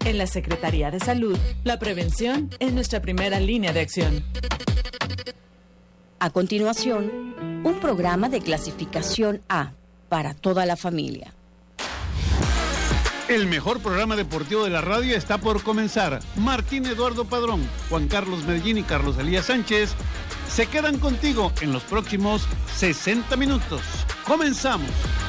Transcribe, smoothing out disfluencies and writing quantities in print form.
En la Secretaría de Salud, la prevención es nuestra primera línea de acción. A continuación, un programa de clasificación A para toda la familia. El mejor programa deportivo de la radio está por comenzar. Martín Eduardo Padrón, Juan Carlos Medellín y Carlos Elías Sánchez se quedan contigo en los próximos 60 minutos. ¡Comenzamos!